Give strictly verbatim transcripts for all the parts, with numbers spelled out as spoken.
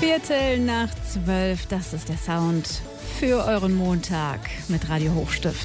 Viertel nach zwölf, das ist der Sound für euren Montag mit Radio Hochstift.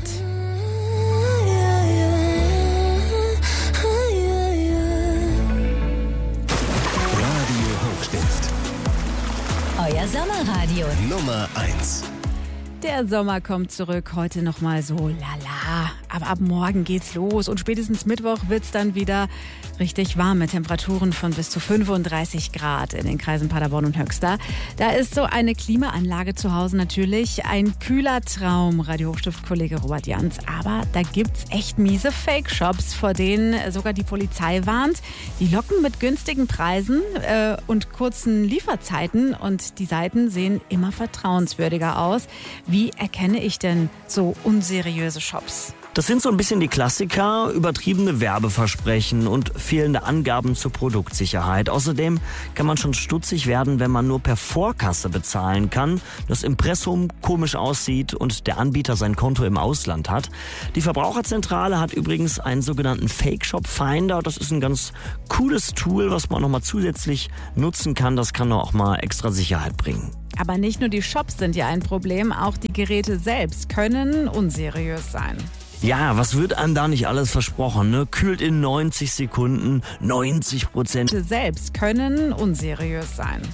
Radio Hochstift. Euer Sommerradio. Nummer eins. Der Sommer kommt zurück, heute nochmal so lala. Aber ab morgen geht's los und spätestens Mittwoch wird's dann wieder richtig warm mit Temperaturen von bis zu fünfunddreißig Grad in den Kreisen Paderborn und Höxter. Da ist so eine Klimaanlage zu Hause natürlich ein kühler Traum, Radio Hochstift-Kollege Robert Jans. Aber da gibt's echt miese Fake-Shops, vor denen sogar die Polizei warnt. Die locken mit günstigen Preisen äh, und kurzen Lieferzeiten und die Seiten sehen immer vertrauenswürdiger aus. Wie erkenne ich denn so unseriöse Shops? Das sind so ein bisschen die Klassiker, übertriebene Werbeversprechen und fehlende Angaben zur Produktsicherheit. Außerdem kann man schon stutzig werden, wenn man nur per Vorkasse bezahlen kann, das Impressum komisch aussieht und der Anbieter sein Konto im Ausland hat. Die Verbraucherzentrale hat übrigens einen sogenannten Fake-Shop-Finder. Das ist ein ganz cooles Tool, was man nochmal zusätzlich nutzen kann. Das kann auch mal extra Sicherheit bringen. Aber nicht nur die Shops sind ja ein Problem, auch die Geräte selbst können unseriös sein. Ja, was wird einem da nicht alles versprochen, ne? Kühlt in neunzig Sekunden, neunzig Prozent. Selbst können unseriös sein.